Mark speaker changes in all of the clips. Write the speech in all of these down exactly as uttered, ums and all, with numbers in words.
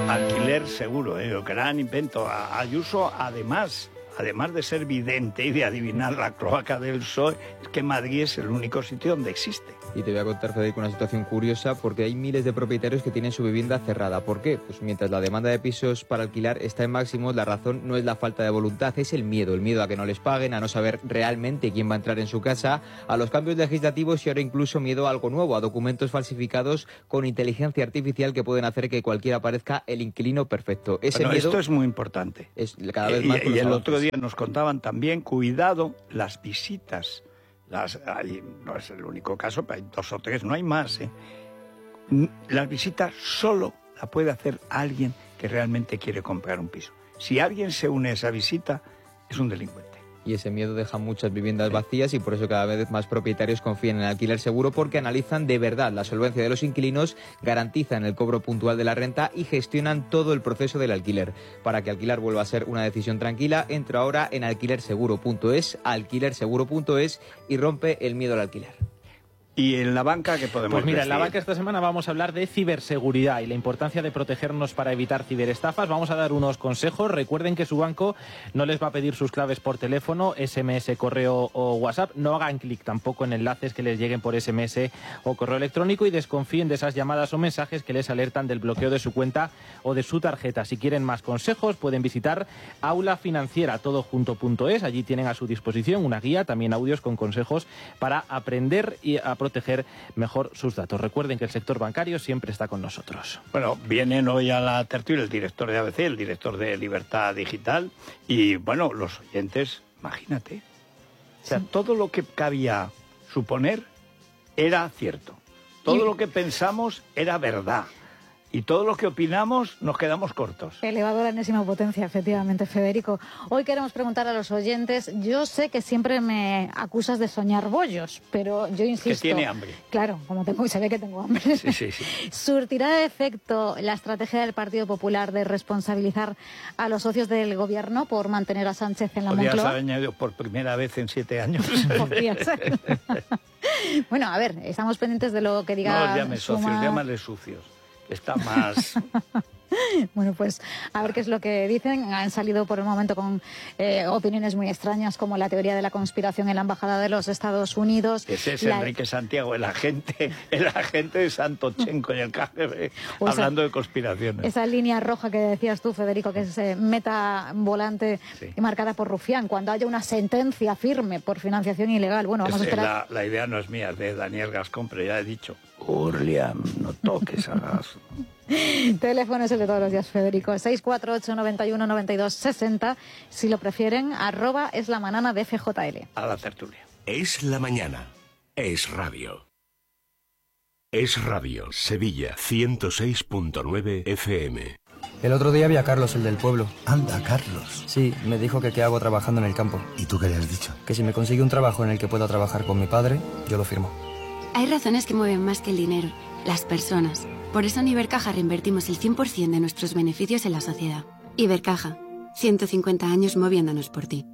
Speaker 1: Alquiler seguro, ¿eh? Gran invento. Ayuso, además, además de ser vidente y de adivinar la cloaca del P S O E, es que Madrid es el único sitio donde existe.
Speaker 2: Y te voy a contar, Federico, una situación curiosa, porque hay miles de propietarios que tienen su vivienda cerrada. ¿Por qué? Pues mientras la demanda de pisos para alquilar está en máximos, la razón no es la falta de voluntad, es el miedo. El miedo a que no les paguen, a no saber realmente quién va a entrar en su casa, a los cambios legislativos y ahora incluso miedo a algo nuevo, a documentos falsificados con inteligencia artificial que pueden hacer que cualquiera parezca el inquilino perfecto. Ese
Speaker 1: bueno,
Speaker 2: miedo
Speaker 1: esto es muy importante.
Speaker 2: Es cada vez más.
Speaker 1: Y, y el otro día nos contaban también, cuidado, las visitas. Las, hay, no es el único caso, pero hay dos o tres, no hay más. ¿eh? Las visitas solo la puede hacer alguien que realmente quiere comprar un piso. Si alguien se une a esa visita, es un delincuente.
Speaker 2: Y ese miedo deja muchas viviendas vacías y por eso cada vez más propietarios confían en el alquiler seguro, porque analizan de verdad la solvencia de los inquilinos, garantizan el cobro puntual de la renta y gestionan todo el proceso del alquiler. Para que alquilar vuelva a ser una decisión tranquila, entra ahora en alquiler seguro punto es, alquiler seguro punto es y rompe el miedo al alquiler.
Speaker 1: ¿Y en la banca qué podemos
Speaker 3: Pues mira,
Speaker 1: decir?
Speaker 3: en la banca esta semana vamos a hablar de ciberseguridad y la importancia de protegernos para evitar ciberestafas. Vamos a dar unos consejos. Recuerden que su banco no les va a pedir sus claves por teléfono, ese eme ese, correo o WhatsApp. No hagan clic tampoco en enlaces que les lleguen por ese eme ese o correo electrónico y desconfíen de esas llamadas o mensajes que les alertan del bloqueo de su cuenta o de su tarjeta. Si quieren más consejos, pueden visitar aula financiera todo junto punto es. Allí tienen a su disposición una guía, también audios con consejos para aprender y a proteger mejor sus datos. Recuerden que el sector bancario siempre está con nosotros.
Speaker 1: Bueno, vienen hoy a la tertulia el director de A B C, el director de Libertad Digital y, bueno, los oyentes, imagínate. O sea, todo lo que cabía suponer era cierto. Todo lo que pensamos era verdad. Y todo lo que opinamos nos quedamos cortos.
Speaker 4: Elevador a enésima potencia, efectivamente, Federico. Hoy queremos preguntar a los oyentes, yo sé que siempre me acusas de soñar bollos, pero yo insisto...
Speaker 1: Que tiene hambre.
Speaker 4: Claro, como tengo, se ve que tengo hambre.
Speaker 1: Sí, sí, sí.
Speaker 4: ¿Surtirá de efecto la estrategia del Partido Popular de responsabilizar a los socios del gobierno por mantener a Sánchez en la Moncloa?
Speaker 1: Podrías haber añadido por primera vez en siete años.
Speaker 4: Podría ser. Bueno, a ver, estamos pendientes de lo que diga...
Speaker 1: No los llames
Speaker 4: Suma...
Speaker 1: socios, llámale sucios. Está más...
Speaker 4: Bueno, pues a ver qué es lo que dicen. Han salido por el momento con eh, opiniones muy extrañas, como la teoría de la conspiración en la Embajada de los Estados Unidos.
Speaker 1: Ese es
Speaker 4: la...
Speaker 1: Enrique Santiago, el agente, el agente de Santochenko y el K G B,
Speaker 4: o
Speaker 1: hablando
Speaker 4: esa,
Speaker 1: de conspiraciones.
Speaker 4: Esa línea roja que decías tú, Federico, que es eh, meta volante sí. marcada por Rufián, cuando haya una sentencia firme por financiación ilegal. Bueno, vamos
Speaker 1: es,
Speaker 4: a esperar.
Speaker 1: La, la idea no es mía, es de Daniel Gascón, pero ya he dicho, Urliam, no toques a gas.
Speaker 4: Teléfono es el de todos los días, Federico. seis cuatro ocho, nueve uno, nueve dos, seis cero. Si lo prefieren, arroba es la manana de F J L.
Speaker 1: A la tertulia.
Speaker 5: Es la mañana. Es radio. Es radio. Sevilla, ciento seis punto nueve F M.
Speaker 6: El otro día vi a Carlos, el del pueblo.
Speaker 7: Anda, Carlos.
Speaker 6: Sí, me dijo que qué hago trabajando en el campo.
Speaker 7: ¿Y tú qué le has dicho?
Speaker 6: Que si me consigue un trabajo en el que pueda trabajar con mi padre, yo lo firmo.
Speaker 8: Hay razones que mueven más que el dinero, las personas. Por eso en Ibercaja reinvertimos el cien por ciento de nuestros beneficios en la sociedad. Ibercaja, ciento cincuenta años moviéndonos por ti.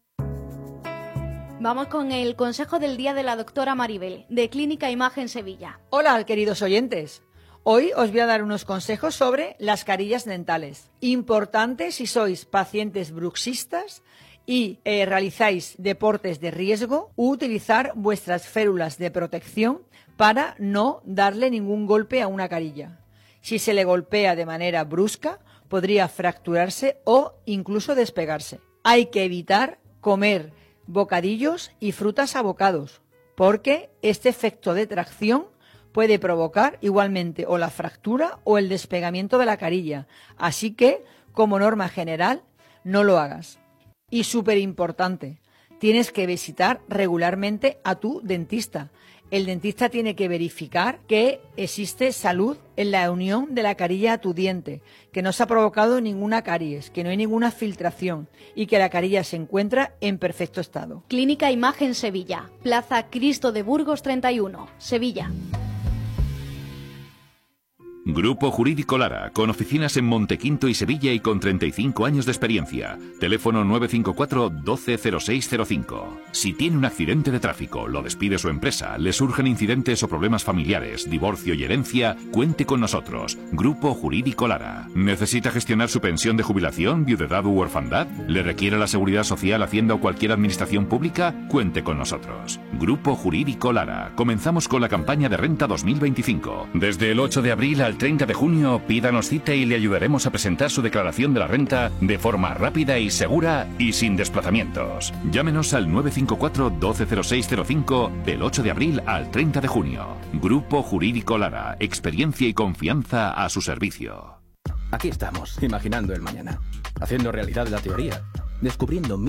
Speaker 9: Vamos con el consejo del día de la doctora Maribel, de Clínica Imagen Sevilla.
Speaker 10: Hola, queridos oyentes. Hoy os voy a dar unos consejos sobre las carillas dentales. Importante si sois pacientes bruxistas y eh, realizáis deportes de riesgo, utilizar vuestras férulas de protección para no darle ningún golpe a una carilla. Si se le golpea de manera brusca, podría fracturarse o incluso despegarse. Hay que evitar comer bocadillos y frutas a bocados, porque este efecto de tracción puede provocar igualmente o la fractura o el despegamiento de la carilla. Así que, como norma general, no lo hagas. Y súper importante, tienes que visitar regularmente a tu dentista. El dentista tiene que verificar que existe salud en la unión de la carilla a tu diente, que no se ha provocado ninguna caries, que no hay ninguna filtración y que la carilla se encuentra en perfecto estado.
Speaker 9: Clínica Imagen Sevilla, Plaza Cristo de Burgos treinta y uno, Sevilla.
Speaker 11: Grupo Jurídico Lara, con oficinas en Montequinto y Sevilla y con treinta y cinco años de experiencia. Teléfono nueve cinco cuatro, doce, cero seis cero cinco. Si tiene un accidente de tráfico, lo despide su empresa, le surgen incidentes o problemas familiares, divorcio y herencia, cuente con nosotros. Grupo Jurídico Lara. ¿Necesita gestionar su pensión de jubilación, viudedad u orfandad? ¿Le requiere la Seguridad Social, Hacienda o cualquier administración pública? Cuente con nosotros. Grupo Jurídico Lara. Comenzamos con la campaña de renta dos mil veinticinco. Desde el ocho de abril al treinta de junio, pídanos cita y le ayudaremos a presentar su declaración de la renta de forma rápida y segura y sin desplazamientos. Llámenos al nueve cinco cuatro, doce, cero seis cero cinco del ocho de abril al treinta de junio. Grupo Jurídico Lara. Experiencia y confianza a su servicio.
Speaker 12: Aquí estamos, imaginando el mañana, haciendo realidad la teoría, descubriendo